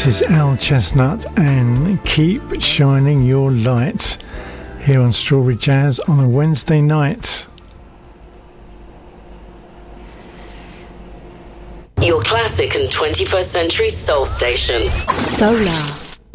This is Al Chestnut and Keep Shining Your Light here on Strawberry Jazz on a Wednesday night. Your classic and 21st century soul station. Solar.